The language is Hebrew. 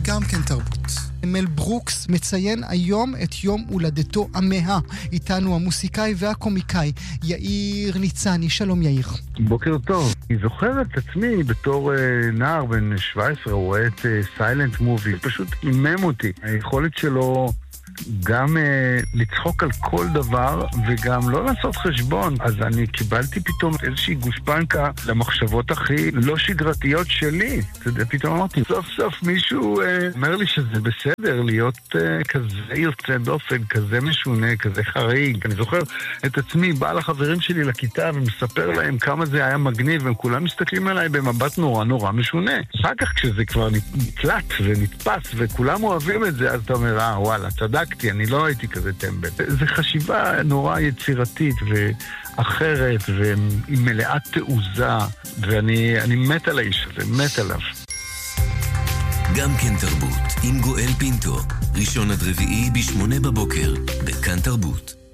גם כן תרבות. מל ברוקס מציין היום את יום הולדתו ה-100. איתנו המוסיקאי והקומיקאי יאיר ניצני. שלום יאיר. בוקר טוב. אני זוכר את עצמי בתור נער בן 17, רואה את סיילנט מובי. פשוט אימם אותי. היכולת שלו גם לצחוק על כל דבר וגם לא לעשות חשבון. אז אני קיבלתי פתאום איזושהי גושפנקה למחשבות הכי לא שגרתיות שלי. פתאום אמרתי, סוף סוף מישהו אומר לי שזה בסדר להיות כזה יוצא דופן, כזה משונה, כזה חריג. אני זוכר את עצמי בא לחברים שלי לכיתה ומספר להם כמה זה היה מגניב, והם כולם מסתכלים עליי במבט נורא נורא משונה. אחר כך כשזה כבר נקלט ונתפס וכולם אוהבים את זה, אז אתה אומר, וואלה, צדקתי, אני לא הייתי כזה טמבל. זה חשיבה נורא יצירתית ואחרת ועם מלאת תעוזה, ואני מת על האיש הזה, מת עליו. גם כן תרבות, עם גואל פינטו, ראשון עד רביעי ב8 בבוקר, בכאן תרבות.